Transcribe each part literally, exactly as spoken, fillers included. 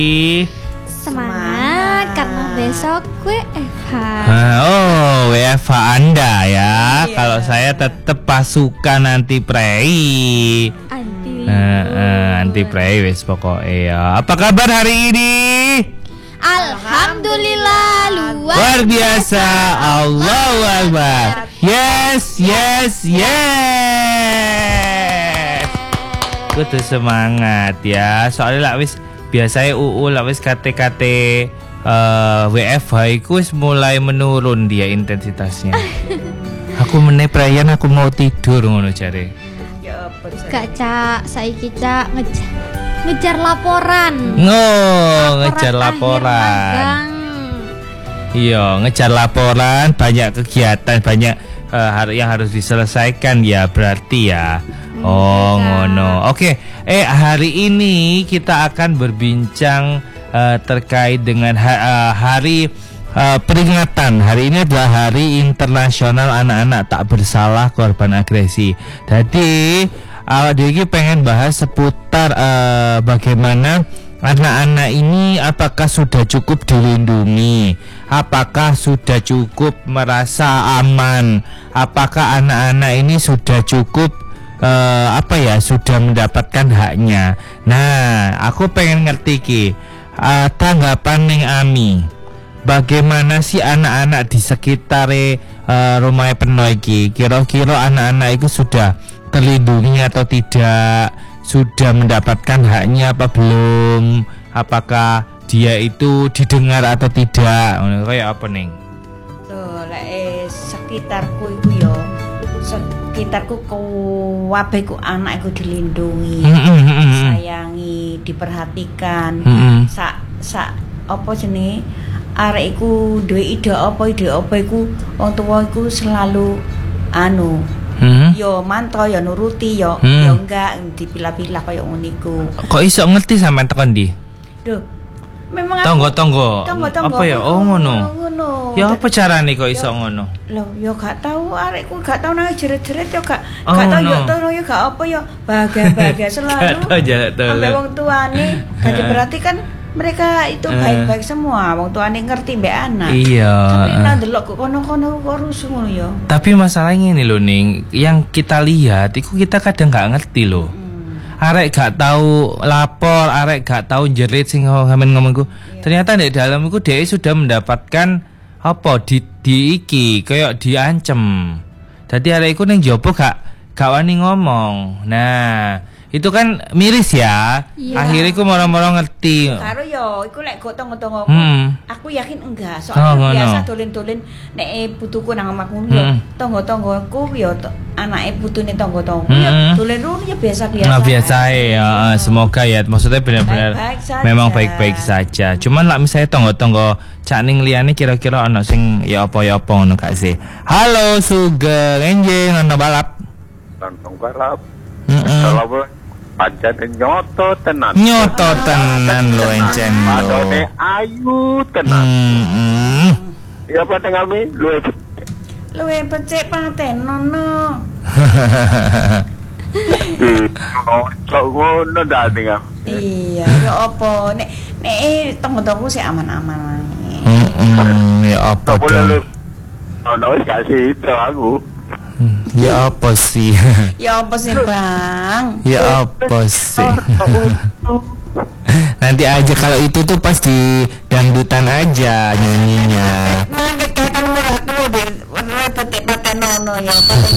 Semangat karena besok W F H. Oh, W F H Anda ya. Iya. Kalau saya tetap pasukan anti prei. Anti Uh, uh, anti prei wis pokoknya ya. Apa kabar hari ini? Alhamdulillah luar, Luar biasa. Allahu Akbar. Yes, yes, yes. Kudu semangat ya. Soalnya lah wis biasanya U U lah wis K T K T uh, W F H iku wis mulai menurun dia intensitasnya. Aku meneh prayan aku mau tidur ngono jare. Gak Cak, saiki Cak ngejar ngejar laporan. No, ngejar laporan. Iya, ngejar laporan, banyak kegiatan, banyak uh, yang harus diselesaikan ya berarti ya. Oh, ngono. Oke, eh hari ini kita akan berbincang uh, terkait dengan ha uh, hari uh, peringatan. Hari ini adalah Hari Internasional Anak-anak Tak Bersalah Korban Agresi. Jadi, awak dhewe pengen bahas seputar uh, bagaimana anak-anak ini apakah sudah cukup dilindungi, apakah sudah cukup merasa aman, apakah anak-anak ini sudah cukup uh, apa ya sudah mendapatkan haknya. Nah, aku pengen ngerti ki uh, tanggapan ning Ami. Bagaimana sih anak-anak di sekitar uh, rumah Peno iki? Kira-kira anak-anak itu sudah terlindungi atau tidak, sudah mendapatkan haknya apa belum, apakah dia itu didengar atau tidak, kayak apa nih? Tuh, lek eh, sekitarku itu yo, sekitarku kabeh ku anak iku dilindungi, disayangi, diperhatikan, sak sak apa jenenge arek iku duwe ide apa ide apa iku wong tuwa iku selalu anu Hmm? Yo mantau yo nuruti yo hmm. yo enggak dipilah-pilah koyo ngono iku. Kok iso ngerti sampean tekan ndi? Duh. Memang tonggo-tonggo. Tonggo-tonggo. Apa ya? Oh ngono. Ngono. Ya apa carane kok iso ngono? Loh, yo gak tahu arekku gak tahu nang jeret-jeret yo gak oh, gak tahu no. yo tahu yo gak apa yo bahagia-bahagia selalu. Sampai wong tuane gak berarti kan mereka itu baik-baik uh, semua, wong tuane ngerti mbek anak. Iya. Tapi nek ndelok kok kono-kono kok rusuh ngono ya. Tapi masalahnya ini loh Ning, yang kita lihat itu kita kadang nggak ngerti loh. Hmm. Arek gak tahu lapor, arek gak tahu jerit sing ngamen ngomongku. Iya. Ternyata di dalam itu dia sudah mendapatkan apa di di iki kayak diancem. Jadi arek iku ning jopo gak gak wani ngomong. Nah, itu kan miris ya. Iya. Akhirnya aku moro-moro ngerti. Karo yo, iku lek gak tonggo-tonggo. Hmm. Aku yakin enggak. Soalnya oh, biasa dolen-dolen nek putuku nang omahku yo, hmm. tonggo-tonggoku yo anake putune tonggo-tonggo hmm. yo dolen rune ya biasa-biasa. Nah, biasa ya. Semoga ya maksudnya benar-benar memang baik-baik saja. Cuman lah misalnya tonggo-tonggo cak ning liyane kira-kira ana sing ya apa ya apa ngono gak sih. Halo Sugeng enjing ana balap. Nonton balap. Kalau pancen nyoto tenan. Nyoto tenan lo encen lo. Adone ayu tenan. Heeh. Ya apa tengami luwe. Luwe becik paten nono. Oh, kok ngono dah tinggal. Iya, ya apa nek nek tonggo-tonggo sih aman-aman. Heeh, ya apa dong. Ono wis kasih itu aku. Ya apa sih? Ya apa sih Bang? Ya apa sih? Nanti aja kalau itu tuh pas di dangdutan aja nyanyinya. Nah, kaitan murah tuh di petik paten nono ya.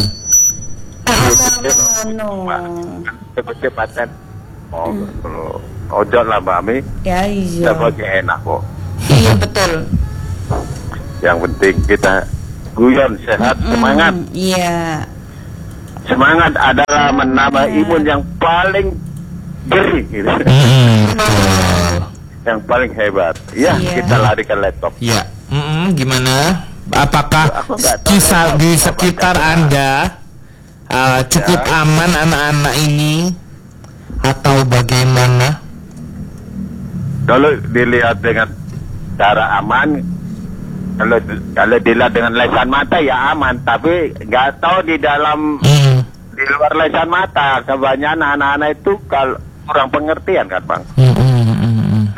Nono. Petik paten. Oh, kalau ojo lah Mbak Ami. Ya iya. Sebagai enak kok. Iya betul. Yang penting kita guyon sehat mm, semangat. Iya. Semangat adalah menambah yeah. imun yang paling geri gitu. Mm, yang paling hebat. Ya, yeah. kita lari ke laptop. Ya. Mm -mm, gimana? Apakah kisah di sekitar Anda uh, cukup ya. aman anak-anak ini atau bagaimana? Kalau dilihat dengan cara aman, Kalau kalau dilihat dengan lesan mata ya aman, tapi nggak tahu di dalam mm. di luar lesan mata kebanyakan anak-anak itu kalau kurang pengertian kan Bang. Mm, mm, mm, mm.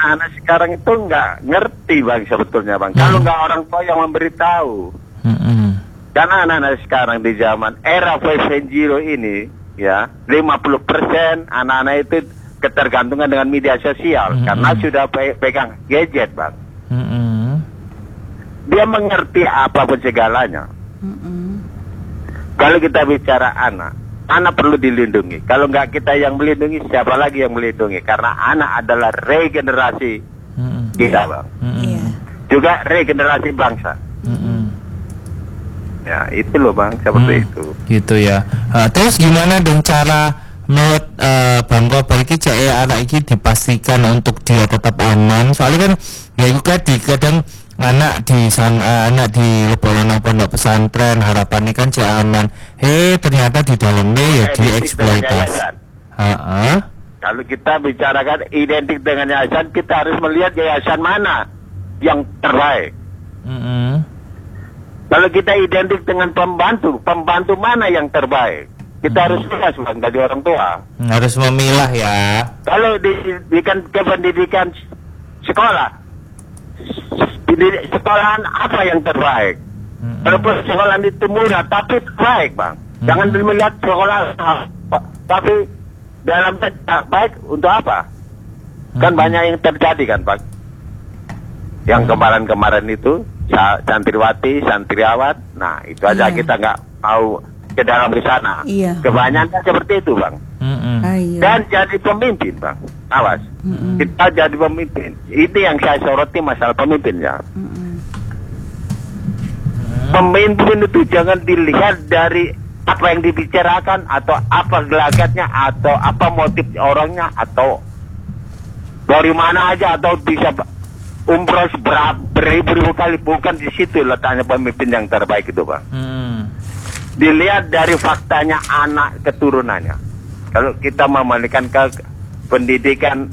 anak-anak sekarang itu nggak ngerti bang sebetulnya bang. Hmm. Kalau nggak orang tua yang memberitahu. Hmm. Karena anak-anak sekarang di zaman era lima koma nol ini, ya, lima puluh persen anak-anak itu ketergantungan dengan media sosial. Hmm. Karena sudah pe- pegang gadget bang. Hmm. Dia mengerti apapun segalanya. Hmm. Kalau kita bicara anak, anak perlu dilindungi. Kalau nggak kita yang melindungi, siapa lagi yang melindungi? Karena anak adalah regenerasi mm-hmm. kita, bang. Mm-hmm. Juga regenerasi bangsa. Mm-hmm. Ya, itu loh bang, seperti mm. itu. Gitu ya. Uh, terus gimana dong cara menurut uh, Bang Kobar iki cek anak iki dipastikan untuk dia tetap aman? Soalnya kan ya itu kan di kadang anak di san, uh, anak di lebaran pondok pesantren harapannya kan cek aman. Hei ternyata di dalamnya ya dieksploitasi. Uh-uh. Kalau kita bicarakan identik dengan yayasan, kita harus melihat yayasan mana yang terbaik. Uh-uh. Kalau kita identik dengan pembantu, pembantu mana yang terbaik? Kita uh-huh. harus lihat bang dari orang tua. Harus memilah ya. Kalau di, di kan kependidikan sekolah. Di sekolahan apa yang terbaik? Mm-hmm. Walaupun sekolahan itu murah, tapi terbaik bang. Mm-hmm. Jangan melihat sekolah, tapi dalam baik untuk apa? Mm-hmm. Kan banyak yang terjadi kan pak. Yang mm-hmm. kemarin-kemarin itu santriwati, santriawat, nah itu aja yeah. kita nggak mau ke dalam ke sana. Yeah. Kebanyakan seperti itu bang. Mm-hmm. Dan jadi pemimpin bang, awas. Mm-hmm. Kita jadi pemimpin. Itu yang saya soroti masalah pemimpinnya. Mm-hmm. Pemimpin itu jangan dilihat dari apa yang dibicarakan atau apa gelagatnya atau apa motif orangnya atau dari mana aja atau bisa umroh beribu-ribu kali, bukan di situ letaknya pemimpin yang terbaik itu bang. Mm. Dilihat dari faktanya anak keturunannya. Kalau kita memalikan ke pendidikan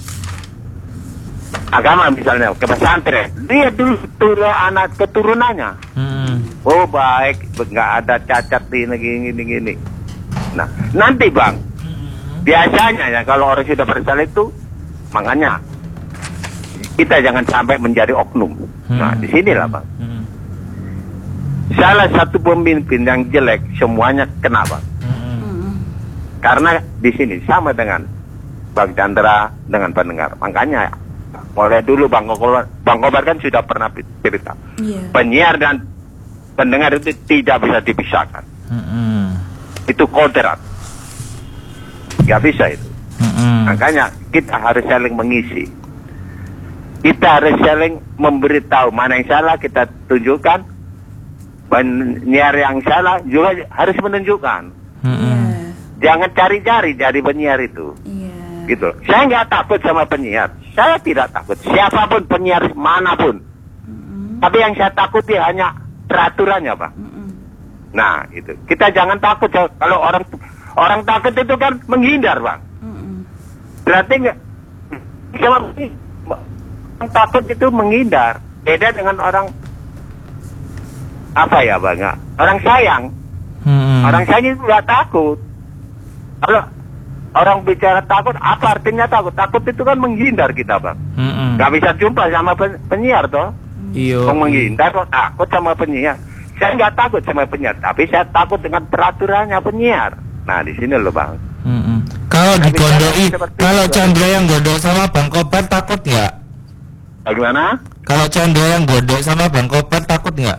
agama misalnya ke pesantren, dia dulu turun anak keturunannya. Hmm. Oh baik, nggak ada cacat di ini gini gini. Nah nanti bang, hmm. biasanya ya kalau orang sudah bersalah itu, makanya kita jangan sampai menjadi oknum. Hmm. Nah di sinilah bang. Hmm. Salah satu pemimpin yang jelek semuanya kena bang. Karena di sini sama dengan Bang Chandra dengan pendengar. Makanya mulai dulu Bang Kobar, Bang Kobar kan sudah pernah cerita. Yeah. Penyiar dan pendengar itu tidak bisa dipisahkan. Mm-hmm. Itu kodrat. Gak bisa itu. Mm-hmm. Makanya kita harus saling mengisi. Kita harus saling memberitahu mana yang salah kita tunjukkan. Penyiar yang salah juga harus menunjukkan. Mm-hmm. Jangan cari-cari jadi penyiar itu, yeah. gitu. Saya nggak takut sama penyiar. Saya tidak takut siapapun penyiar manapun. Mm-hmm. Tapi yang saya takuti hanya peraturannya, Pak. Mm-hmm. Nah, itu. Kita jangan takut kalau orang orang takut itu kan menghindar, Bang. Mm-hmm. Berarti nggak? Orang takut itu menghindar. Beda dengan orang apa ya, Bang? Orang sayang. Mm-hmm. Orang sayang itu nggak takut. Kalau orang bicara takut, apa artinya takut? Takut itu kan menghindar kita, Bang. Mm-mm. Gak bisa jumpa sama penyiar, toh. Iya. Menghindar, kok takut sama penyiar. Saya nggak takut sama penyiar, tapi saya takut dengan peraturannya penyiar. Nah, di sini loh, Bang. Mm-mm. Kalau digondoi, kalau Chandra yang gondok sama Bang Kobar takut nggak? Bagaimana? Kalau Chandra yang gondok sama Bang Kobar takut nggak?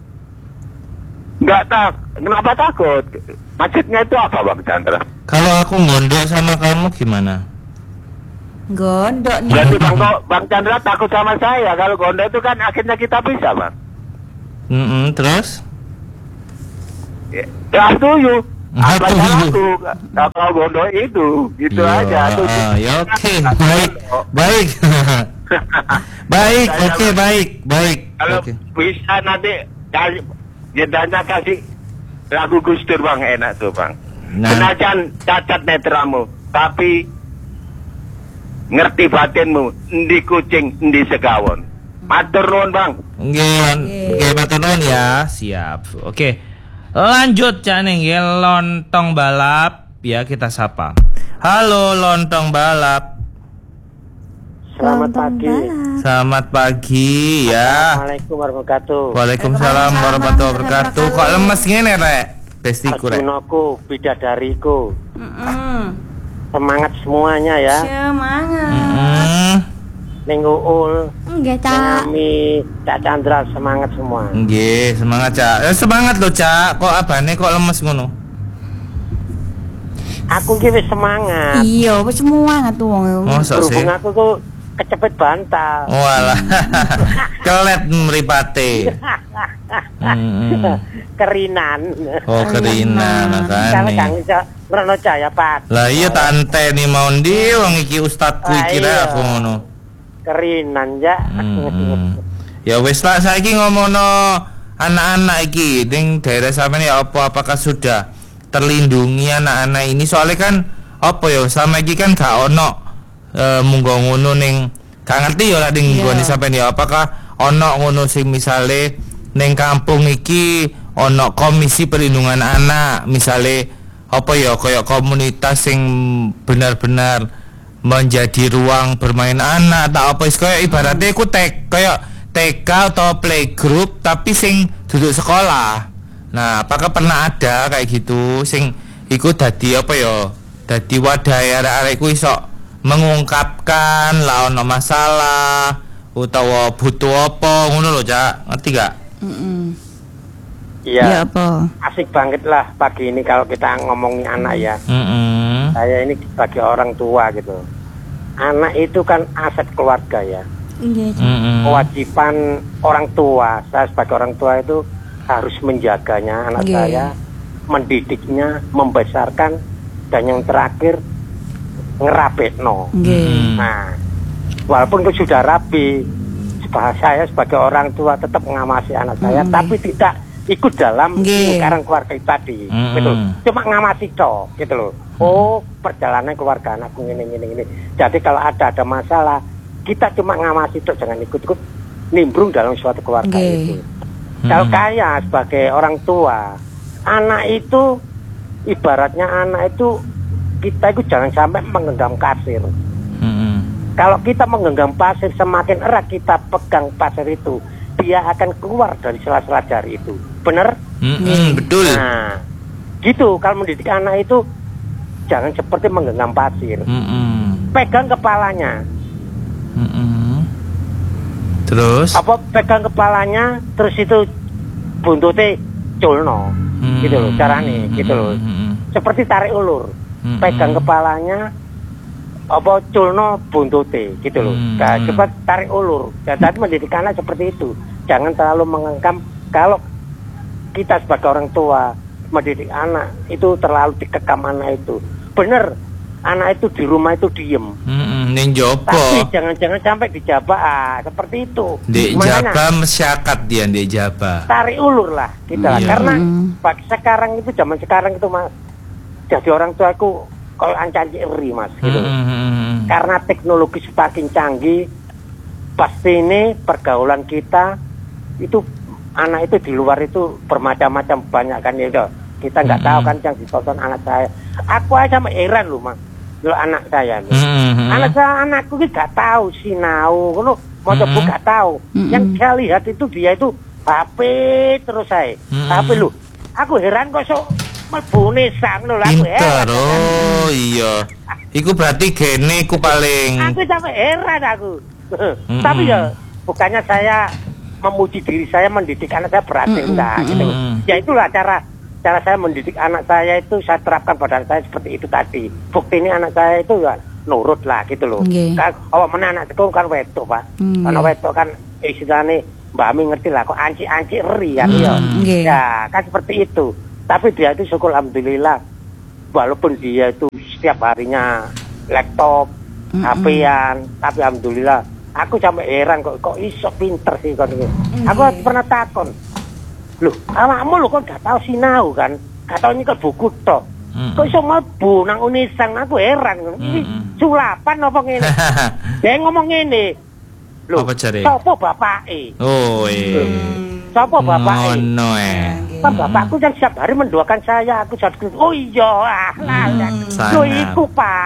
Nggak tak. Kenapa takut? Maksudnya itu apa, Bang Chandra? Kalau aku gondok sama kamu gimana? Gondok nih. Berarti Bang, Bang Chandra takut sama saya. Kalau gondok itu kan akhirnya kita bisa, Bang. Mm-mm, terus? Ya, ya setuju. Apa aku? Kalau gondok itu, gitu ya, aja. Uh, ya oke, okay. baik, baik, baik, oke, okay, baik, baik. Kalau okay. bisa nanti kasih, jedanya kasih lagu Gus Dur, Bang, enak tuh, Bang. Nah. Senajan cacat netramu, tapi ngerti batinmu, endi kucing, endi segawon. Matur nuwun, Bang. Nggih, nggih matur nuwun ya. Siap. Oke. Lanjut Caning ya, lontong balap ya, kita sapa. Halo lontong balap. Selamat pagi. Selamat pagi ya. Assalamualaikum warahmatullahi wabarakatuh. Waalaikumsalam warahmatullahi wabarakatuh. Kok lemes ngene rek? Bestiku rek. Arjunaku, bidadariku. Mm-mm. Semangat semuanya ya. Semangat. Heeh. Ning Uul, Enggak, Cak. Nami, Cak Chandra, semangat semua. Nggih, semangat Cak. Eh, semangat loh Cak. Kok abane kok lemes ngono? Aku ki wis semangat. Iya, wis semangat tuh wong. Mosok sih. Berhubung aku tuh kecepet bantal. Walah. Kelet mripate. Hmm. Kerinan. Oh, kerinan Kalau makane. Kang iso ngrono cahaya Pak. Lah iya tante ni mau ndi wong iki ustadku iki Lah, rek aku iya. ngono. Kerinan ya. Hmm. Ya wis lah saiki ngomongno anak-anak iki ning daerah sampeyan ya apa apakah sudah terlindungi anak-anak ini soalnya kan apa ya selama iki kan gak ono e, munggo ngono ning gak ngerti ya lah ning nggone sampeyan ya apakah ono ngono sing misale ning kampung iki ono komisi perlindungan anak misale apa ya kayak komunitas sing benar-benar menjadi ruang bermain anak tak apa wis kayak ibaratnya iku tek kayak T K atau playgroup tapi sing duduk sekolah. Nah, apakah pernah ada kayak gitu sing iku dadi apa ya? Dadi wadah arek-arek iku iso mengungkapkan lah ono masalah utawa butuh apa ngono lho, Cak. Ngerti gak? Heeh. Iya. Ya apa? Asik banget lah pagi ini kalau kita ngomongin anak ya. Heeh. Saya ini sebagai orang tua gitu. Anak itu kan aset keluarga ya. Iya. Heeh. Kewajiban orang tua, saya sebagai orang tua itu harus menjaganya anak Nggih. saya, mendidiknya, membesarkan, dan yang terakhir ngerapetno. Nggih. Nah, walaupun itu sudah rapi, sebagai saya sebagai orang tua tetap mengawasi anak saya, Nggih. tapi tidak ikut dalam Nggih. lingkaran keluarga itu tadi, Mm-mm. gitu. Cuma ngawasi toh, gitu loh. Oh, perjalanan keluarga anakku ini, ini, ini. Jadi kalau ada ada masalah, kita cuma ngawasi toh, jangan ikut-ikut nimbrung dalam suatu keluarga Nggih. itu. Kalau saya sebagai orang tua, anak itu ibaratnya anak itu kita itu jangan sampai menggenggam pasir. Heeh. Kalau kita menggenggam pasir, semakin erat kita pegang pasir itu, dia akan keluar dari sela-sela jari itu. Benar? Heeh, betul. Nah, gitu. Kalau mendidik anak itu jangan seperti menggenggam pasir. Heeh. Pegang kepalanya. Heeh. Terus Apa pegang kepalanya, terus itu buntutnya culno. Hmm. Gitu loh caranya, gitu loh. Hmm. Seperti tarik ulur. Hmm. Pegang kepalanya, apa culno buntute gitu loh. Hmm. Nah, cepat tarik ulur. Jadi mendidik anak seperti itu. Jangan terlalu mengengkam. Kalau kita sebagai orang tua mendidik anak itu terlalu dikekam anak itu. Bener, anak itu di rumah itu diem. Heeh, ning jopo. Tapi jangan-jangan sampai dijabah, ah, seperti itu. Dek Makanya, Jaba mesyakat dia Dek Jaba. tarik ulur lah kita. Iya. Karena Hmm. bagi sekarang itu zaman sekarang itu mas, jadi orang tua aku kalau ancanci eri mas gitu. Heeh. Karena teknologi semakin canggih, pasti ini pergaulan kita itu anak itu di luar itu bermacam-macam banyak kan itu. Kita nggak tahu kan yang ditonton anak saya. Aku aja sama heran loh mas, lo anak saya. Nih. Heeh. Anak saya anakku ini nggak tahu sinau, kalau mau coba Mm-mm. nggak tahu. Mm-mm. Yang saya lihat itu dia itu H P terus saya, Mm-mm. H P lu. Aku heran kok sok melbune sang lo aku Pinter. heran. Oh iya. Iku berarti gene iku paling Aku sampai heran aku. Mm-mm. Tapi ya bukannya saya memuji diri saya mendidik anak saya berhasil Mm-mm. enggak gitu. Mm-mm. Ya itulah cara cara saya mendidik anak saya itu saya terapkan pada anak saya seperti itu tadi. Bukti ini anak saya itu ya nurut lah gitu loh. Nggih. Kan awak mana anak itu kan wedok, Pak. Nggih. Karena wedok kan istilahnya Mbak Ami ngerti lah kok anci-anci eri kan Mm. ya. Nggih. Ya, kan seperti itu. Tapi dia itu syukur alhamdulillah walaupun dia itu setiap harinya laptop, Mm-mm. H P-an, tapi alhamdulillah aku sampai heran kok kok iso pinter sih kon iki. Aku pernah takon. Loh, awakmu lho kok gak tahu sinau kan? Gak tahu nyekel buku tok. Mm-mm. Kok iso mlebu nang Unisan? Aku heran. Ini Mm-mm. sulapan apa ngene? Dia ngomong ngene. Loh, Apa jare? sapa bapake? Oh iya. Sapa bapake? Ngono eh. Kan bapakku kan setiap hari mendoakan saya, aku jadi oh iya ah lah. Hmm, Loh sangat. iku Pak.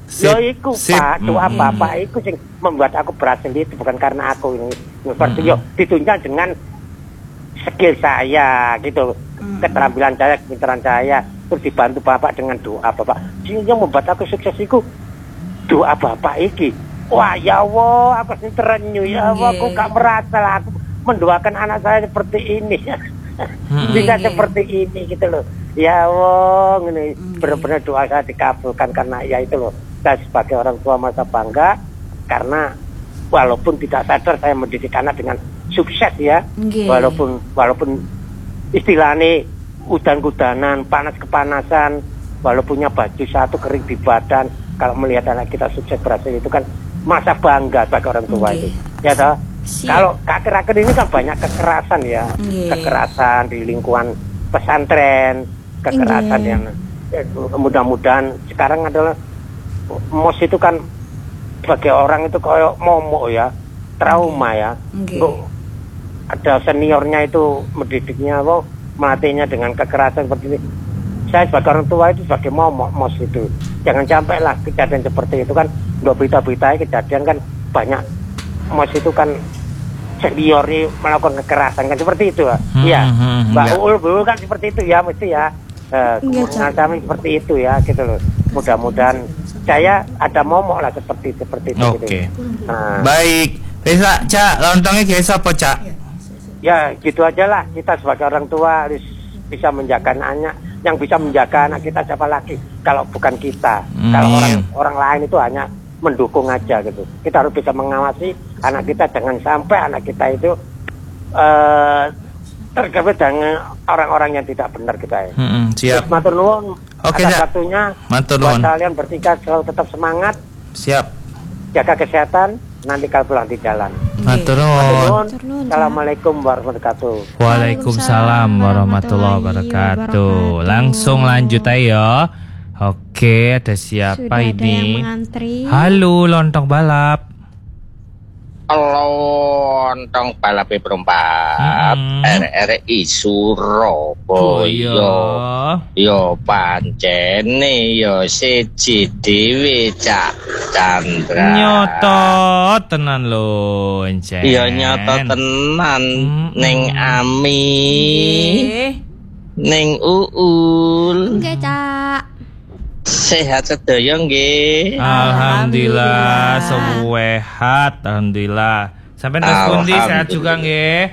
Yo iku sip. Pak, doa Mm-mm. Bapak iku sing membuat aku berhasil itu bukan karena aku ini. Seperti yo ditunjang dengan skill saya gitu. Keterampilan saya, kepintaran saya, terus dibantu Bapak dengan doa Bapak. Sing yang membuat aku sukses iku doa Bapak iki. Wah ya Allah, aku sing terenyuh ya Allah, aku gak merasa lah aku mendoakan anak saya seperti ini. Bisa seperti ini gitu loh. Ya Allah, ini benar-benar doa saya dikabulkan karena ya itu loh. Saya sebagai orang tua masa bangga karena walaupun tidak sadar saya mendidik anak dengan sukses ya. Nggih. Walaupun walaupun istilahnya udan-udanan, panas-kepanasan, walaupun punya baju satu kering di badan, kalau melihat anak kita sukses berhasil itu kan masa bangga sebagai orang tua Nggih. itu. Ya toh? Siap. Kalau akhir-akhir ini kan banyak kekerasan ya, Nggih. kekerasan di lingkungan pesantren, kekerasan Nggih. yang eh, mudah-mudahan sekarang adalah mos itu kan sebagai orang itu kayak momok ya, trauma ya. Nggih. Untuk ada seniornya itu mendidiknya, kok melatihnya dengan kekerasan seperti ini. Saya sebagai orang tua itu sebagai momok mos itu, jangan sampai lah kejadian seperti itu kan. Untuk berita-berita kejadian kan banyak mos itu kan senior melakukan kekerasan kan seperti itu ya. Hmm, Iya, hmm, Mbak enggak. Uul Uul kan seperti itu ya mesti ya. Eh, Enggak, kemudian Cak. kami seperti itu ya gitu loh. Mudah-mudahan saya ada momok lah seperti seperti itu. Oke. Gitu. Nah, Baik. Bisa, Cak, lontongnya kayak apa, Cak? ya gitu aja lah, kita sebagai orang tua harus bisa menjaga anak. Yang bisa menjaga anak kita siapa lagi kalau bukan kita. Hmm, Kalau iya. orang orang lain itu hanya mendukung aja gitu. Kita harus bisa mengawasi anak kita, jangan sampai anak kita itu eh tergabung dengan orang-orang yang tidak benar kita ya. Mm-mm, siap. Terus matur nuwun. Oke, atas Cak. waktunya. Matur Buat nuwun. kalian bertiga selalu tetap semangat, Siap. jaga kesehatan. Nanti kalau pulang di jalan. Matur Matur nuwun. nuwun. Matur nuwun, Cak. Assalamualaikum warahmatullahi wabarakatuh. Waalaikumsalam warahmatullahi wabarakatuh. Langsung lanjut ayo. Oke, ada siapa Sudah ada yang ini? mengantri. Halo, lontong balap. Lontong balape perempat Mm-mm. R R I Surabaya yo pancene yo siji dhewe Cak Chandra Nyoto tenan lho, Encen. yo nyoto tenan Mm-mm. ning Ami Nggih. ning Uul Enggak, Cak. sehat sedaya nggih. Alhamdulillah, sehat. Alhamdulillah. Sampai tas pundi sehat juga nggih.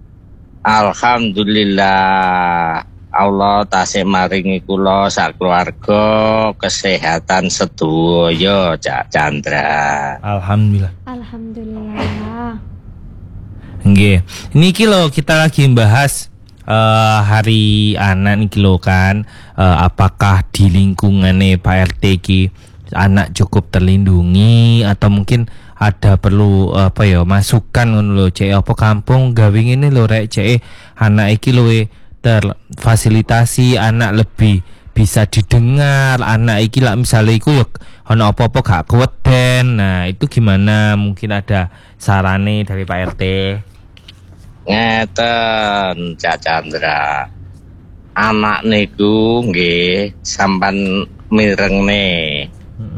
Alhamdulillah Allah tasih maringi kula sak keluarga kesehatan sedaya Cak Chandra. Alhamdulillah. Alhamdulillah. Nggih. Niki lho kita lagi bahas eh, hari anak niki lho kan. Eh, apakah di lingkungannya Pak R T ki anak cukup terlindungi atau mungkin ada perlu apa ya masukan ngono lho cek apa kampung gawe ngene lho rek cek anak iki luwe terfasilitasi, anak lebih bisa didengar, anak iki lah misalnya iku ya ono apa-apa gak keweden. Nah, itu gimana? Mungkin ada sarane dari Pak R T. Ngeten Cak Chandra. Anak niku nggih sampan mirengne.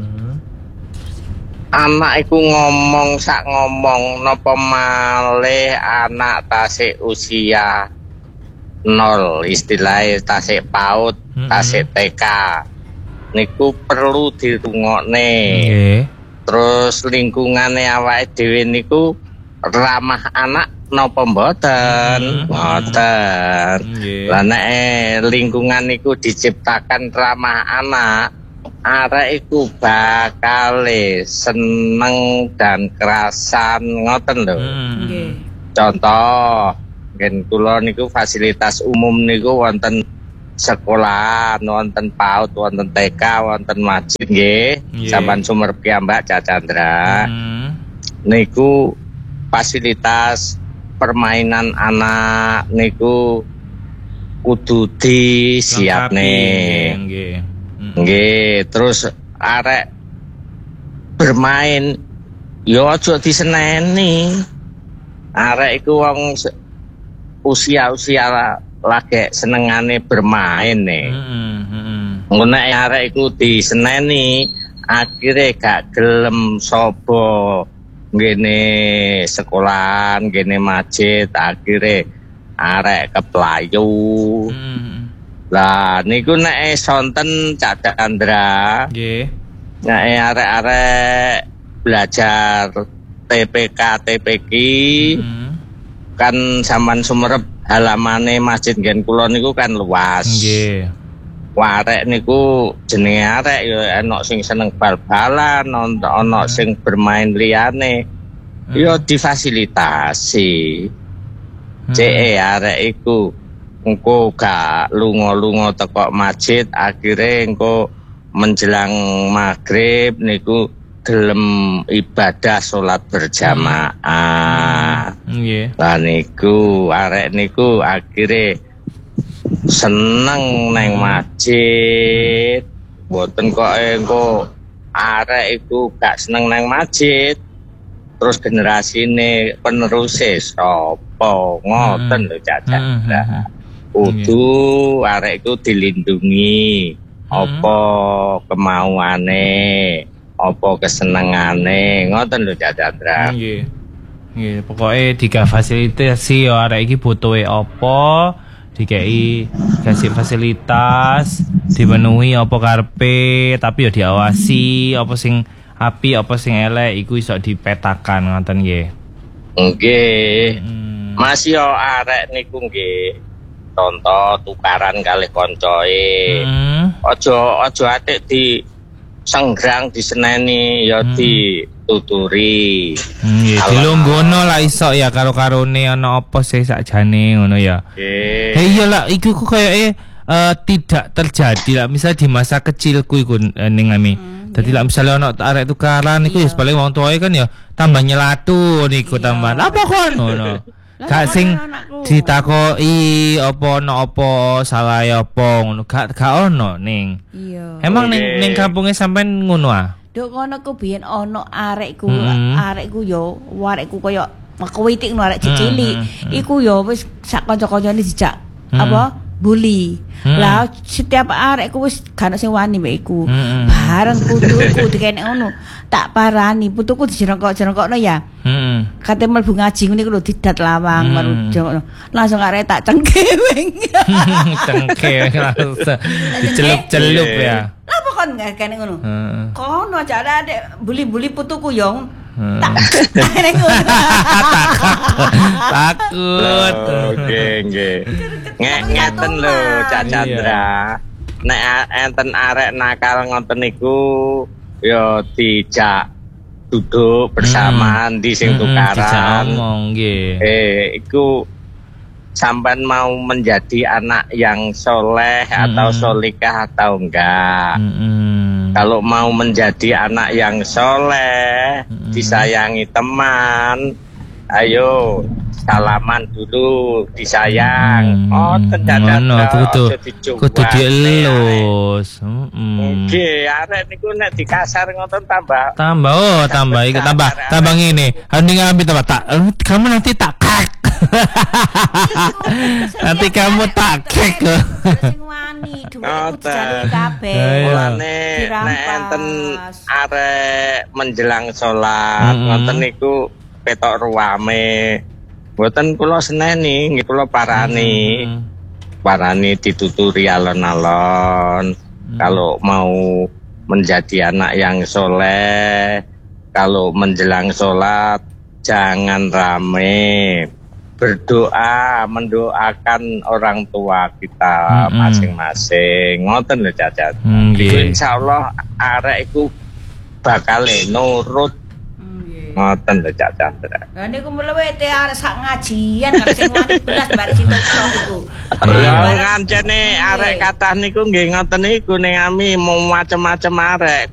Anak iku ngomong sak ngomong napa malih anak tasik usia nol istilahnya tasik PAUD, Mm-mm. tasik T K. Niku perlu dirungokne. Nggih. Terus lingkungane awake dhewe niku ramah anak napa mboten? Mm-mm. Mboten. Nggih. Lah nek eh, lingkungan niku diciptakan ramah anak, arek iku bakal seneng dan kerasan ngoten lho. Hmm. Nggih. Contoh, ngen kula niku fasilitas umum niku wonten sekolah, wonten PAUD, wonten T K, wonten masjid nggih. Nggih. Sampan Sumber piyambak Cak Chandra. Hmm. Niku fasilitas permainan anak niku kudu disiapne. Nggih. Hmm. Nggih, terus arek bermain yo aja diseneni. Arek iku wong se- usia-usia la- lagi senengane bermain nih. Hmm. Hmm. Engko nek arek iku diseneni, akhirnya gak gelem sobo ngene sekolahan, ngene masjid, akhirnya arek keplayu. Hmm. Lah niku nek sonten Cak Chandra. Nggih. Nek arek-arek belajar T P K T P K Hmm. kan sampean Sumerep halamane masjid nggen kula niku kan luas. Nggih. Warek niku jenenge arek ya ana sing seneng bal-balan, ana sing bermain liyane. Ya difasilitasi. Hmm. Cek arek iku engko gak lunga-lunga teko masjid, akhire engko menjelang maghrib niku gelem ibadah salat berjamaah. Nggih. Lah niku arek niku akhire seneng neng masjid. Mboten kok engko arek iku gak seneng neng masjid. Terus generasine peneruse sapa ngoten lho Caca. Kudu arek iku dilindungi. Apa kemauane, apa kesenengane, ngoten lho Caca. Nggih. Nggih, pokoke difasilitasi ya arek iki butuhe apa, dikei kasih fasilitas, dipenuhi apa karepe, tapi ya diawasi apa sing api apa sing elek iku iso dipetakan ngoten nggih. Nggih. Hmm. Mas yo arek niku nggih contoh tukaran kalih koncoe. Hmm. Aja aja atik di senggrang diseneni ya Hmm. dituturi. Hmm, nggih, dilunggono lah iso ya karo-karone ana apa sih sakjane ngono ya. Nggih. Hei iya lah, iku kok kayak eh tidak terjadi lah. Misalnya di masa kecilku iku uh, ning ami. Dadi lah misalnya ono arek tukaran iku ya paling wong tuae kan ya tambah nyelatu niku tambah. Apa kon ngono. Gak sing ditakoki apa ono apa salah apa ngono. Gak gak ono ning. Iya. Emang ning ning kampunge sampean ngono ah? Duk kono ku biyen ono arekku, Hmm. arekku yo, arekku koyo makuwitik no arek cilik. Hmm, hmm, Iku yo wis sak kanca-kancane dijak Hmm. apa? Bully. Hmm. Lah setiap arekku wis gak ono sing wani mbek iku. Hmm. Bareng putuku dikenek ngono. Tak parani putuku dijerengkok-jerengkokno ya. Heeh. Kate mlebu ngaji ngene iku lho didat lawang Hmm. merujo ngono. Langsung arek tak cengkeweng. Cengke langsung dicelup-celup ya. Apa kon gak kene ngono? Heeh. Kono aja ada adek buli-buli putuku yo. Hmm. Tak kene ngono. Takut. Oke, nggih. Ngek ngeten lho Cak Chandra. Nek a- enten arek nakal ngoten niku ya dijak duduk bersamaan di sing Dijak tukaran. ngomong nggih. Eh, iku sampean mau menjadi anak yang soleh atau Mm-mm. solikah atau enggak? Heeh. Kalau mau menjadi anak yang soleh, Mm-mm. disayangi teman, ayo salaman dulu, disayang. Oh, ternyata ngono kudu kudu dielus. Heeh. Oke, arek niku nek dikasar ngoten tambah. Tambah oh tambah iki tambah tambah ngene. Hening ambil tambah tak eh, kamu nanti tak kek. Nanti kamu tak kek. Sing wani dhuwitku dijane kabeh. Ayo. Mulane nek enten arek menjelang salat Mm-mm. ngoten niku petok ruame. Mboten kula seneni, nggih kula parani. Hmm. Parani dituturi alon-alon. Kalau mau menjadi anak yang soleh, kalau menjelang sholat jangan rame, berdoa mendoakan orang tua kita Mm-mm. masing-masing. Ngoten lho Cacat. Hmm, Iku nggih. insyaallah arek iku bakal nurut. Ngoten lho Cacat. Lah niku mlewete arek sak ngajian arek sing wani belas barek situ iku. Ya ngancene arek kathah niku nggih ngoten niku ning ami mau macem-macem arek.